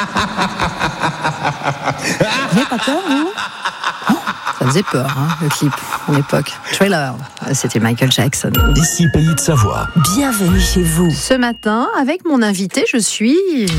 Vous n'avez pas peur, vous? Ça faisait peur, le clip, à l'époque. Thriller, c'était Michael Jackson. Ici, Pays de Savoie. Bienvenue chez vous. Ce matin, avec mon invité, je suis...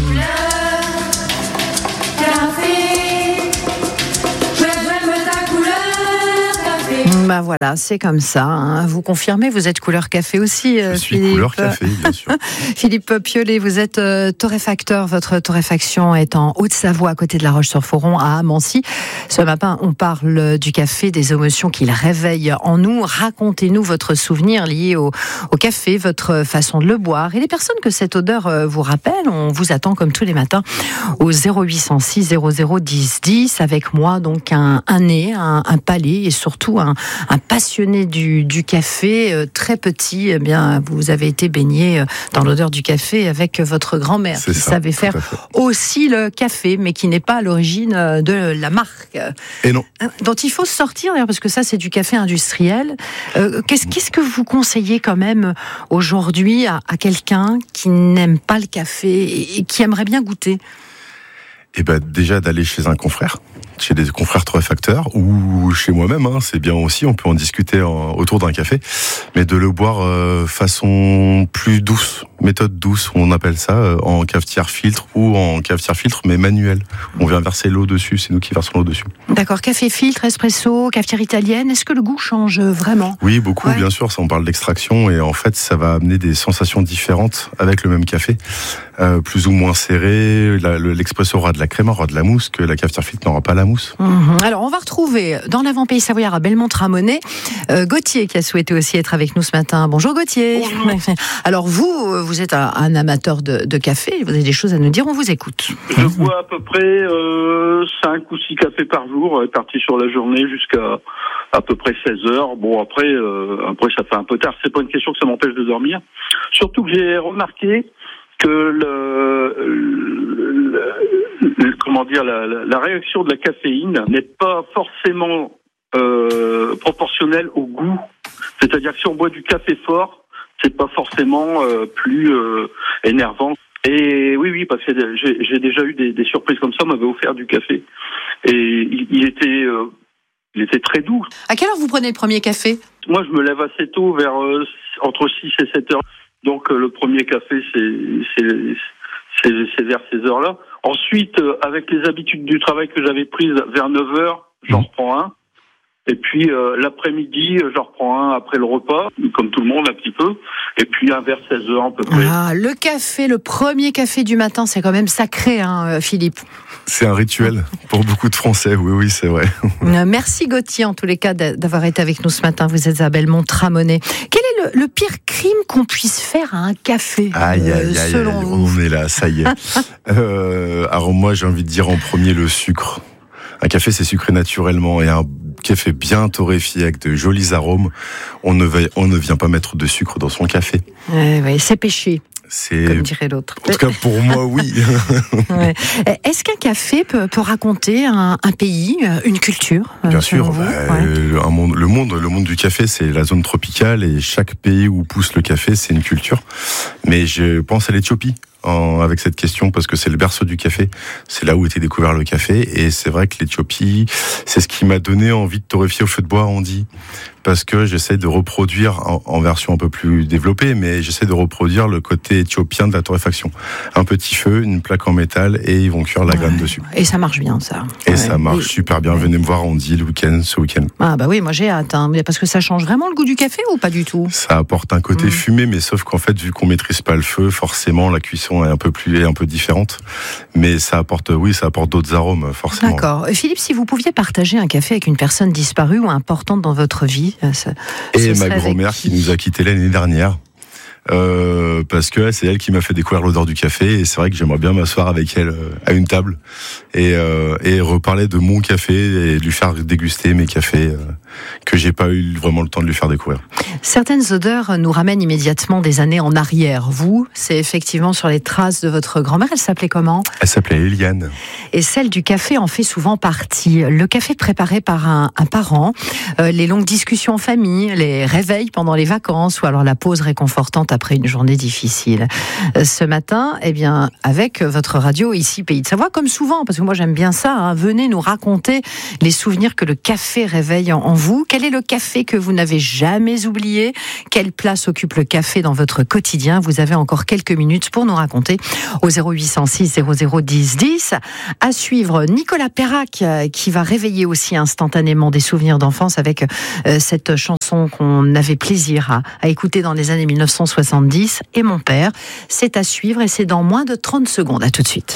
Bah voilà, c'est comme ça. Vous confirmez, vous êtes couleur café aussi, Je suis Philippe. couleur café, bien sûr. Philippe Piolet, vous êtes torréfacteur. Votre torréfaction est en Haute-Savoie, à côté de La Roche-sur-Foron, à Amancy. Ce matin, on parle du café, des émotions qu'il réveille en nous. Racontez-nous votre souvenir lié au café, votre façon de le boire et les personnes que cette odeur vous rappelle. On vous attend comme tous les matins au 0806 00 10 10 avec moi, donc un nez, un palais et surtout un passionné du café, très petit. Eh bien, vous avez été baigné dans l'odeur du café avec votre grand-mère qui savait faire aussi le café, mais qui n'est pas à l'origine de la marque. Et non. Dont il faut sortir, d'ailleurs, parce que ça, c'est du café industriel. Qu'est-ce que vous conseillez quand même aujourd'hui à quelqu'un qui n'aime pas le café et qui aimerait bien goûter? Et déjà d'aller chez un confrère, chez des confrères torréfacteurs ou chez moi-même, c'est bien aussi, on peut en discuter autour d'un café, mais de le boire façon plus douce, méthode douce, on appelle ça, en cafetière filtre ou en cafetière filtre mais manuel. On vient verser l'eau dessus, c'est nous qui versons l'eau dessus. D'accord, café filtre, espresso, cafetière italienne, est-ce que le goût change vraiment? Oui, beaucoup, bien sûr, ça on parle d'extraction et en fait ça va amener des sensations différentes avec le même café, plus ou moins serré, l'expresso aura de la crème, aura de la mousse, que la cafetière filtre n'aura pas la mousse. Alors, on va retrouver dans l'avant-pays savoyard à Belmont-Tramonnet Gauthier qui a souhaité aussi être avec nous ce matin. Bonjour Gauthier. Bonjour. Alors vous êtes un amateur de café, vous avez des choses à nous dire, on vous écoute. Je bois à peu près 5 ou 6 cafés par jour, parti sur la journée jusqu'à à peu près 16 heures. Bon, après ça fait un peu tard, c'est pas une question que ça m'empêche de dormir. Surtout que j'ai remarqué que la réaction de la caféine n'est pas forcément proportionnelle au goût. C'est-à-dire que si on boit du café fort, c'est pas forcément plus énervant. Et oui, parce que j'ai déjà eu des surprises comme ça. On m'avait offert du café et il était très doux. À quelle heure vous prenez le premier café? Moi, je me lève assez tôt, vers entre 6 et 7 heures. Donc le premier café, c'est vers ces heures-là. Ensuite, avec les habitudes du travail que j'avais prises, vers 9 heures, j'en reprends un. Et puis l'après-midi, j'en reprends un après le repas, comme tout le monde un petit peu. Et puis un vers 16 heures à peu près. Le café, le premier café du matin, c'est quand même sacré, Philippe. C'est un rituel pour beaucoup de Français, oui, c'est vrai. Merci Gauthier, en tous les cas, d'avoir été avec nous ce matin. Vous êtes à Belmont-Tramonnet. Quel est le pire crime qu'on puisse faire à un café, selon vous? On est là, ça y est. Alors moi, j'ai envie de dire en premier le sucre. Un café, c'est sucré naturellement, et un café bien torréfié avec de jolis arômes, on ne vient pas mettre de sucre dans son café. Oui, c'est péché. Comme dirait l'autre. En tout cas, pour moi, oui. Ouais. Est-ce qu'un café peut raconter un pays, une culture? Bien sûr. Le monde du café, c'est la zone tropicale, et chaque pays où pousse le café, c'est une culture. Mais je pense à l'Éthiopie avec cette question, parce que c'est le berceau du café. C'est là où était découvert le café, et c'est vrai que l'Éthiopie, c'est ce qui m'a donné envie de torréfier au feu de bois, on dit. Parce que j'essaie de reproduire, en version un peu plus développée, mais j'essaie de reproduire le côté éthiopien de la torréfaction. Un petit feu, une plaque en métal, et ils vont cuire la graine dessus. Et ça marche bien, ça. Et ça marche super bien. Venez me voir, on dit ce week-end. Ah bah oui, moi j'ai hâte. Parce que ça change vraiment le goût du café ou pas du tout? Ça apporte un côté fumé, mais sauf qu'en fait, vu qu'on maîtrise pas le feu, forcément la cuisson est un peu différente. Mais ça apporte d'autres arômes, forcément. D'accord. Philippe, si vous pouviez partager un café avec une personne disparue ou importante dans votre vie, et ma grand-mère qui nous a quittés l'année dernière. Parce que c'est elle qui m'a fait découvrir l'odeur du café, et c'est vrai que j'aimerais bien m'asseoir avec elle à une table et reparler de mon café et lui faire déguster mes cafés que j'ai pas eu vraiment le temps de lui faire découvrir. Certaines odeurs nous ramènent immédiatement des années en arrière. Vous, c'est effectivement sur les traces de votre grand-mère. Elle s'appelait comment? Elle s'appelait Eliane. Et celle du café en fait souvent partie. Le café préparé par un parent, les longues discussions en famille, les réveils pendant les vacances, ou alors la pause réconfortante après une journée difficile. Ce matin, eh bien, avec votre radio ici, Pays de Savoie, comme souvent, parce que moi j'aime bien ça, hein, venez nous raconter les souvenirs que le café réveille en vous. Quel est le café que vous n'avez jamais oublié? Quelle place occupe le café dans votre quotidien? Vous avez encore quelques minutes pour nous raconter au 0806 00 10 10. À suivre, Nicolas Perrac qui va réveiller aussi instantanément des souvenirs d'enfance avec cette chanson qu'on avait plaisir à écouter dans les années 1970 et mon père. C'est à suivre et c'est dans moins de 30 secondes. À tout de suite.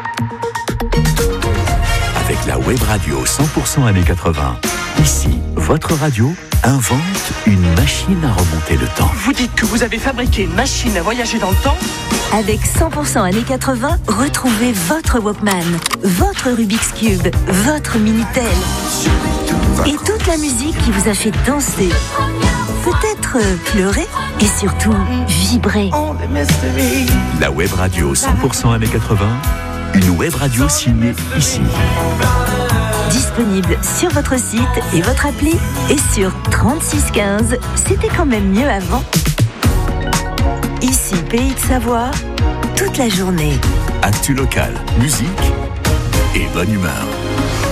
Avec la web radio 100% années 80, ici, votre radio invente une machine à remonter le temps. Vous dites que vous avez fabriqué une machine à voyager dans le temps? Avec 100% années 80, retrouvez votre Walkman, votre Rubik's Cube, votre Minitel et toute la musique qui vous a fait danser, peut-être pleurer et surtout vibrer. La web radio 100% années 80, une web radio signée ici. Disponible sur votre site et votre appli et sur 3615. C'était quand même mieux avant. Ici, Pays de Savoie, toute la journée. Actu local, musique et bonne humeur.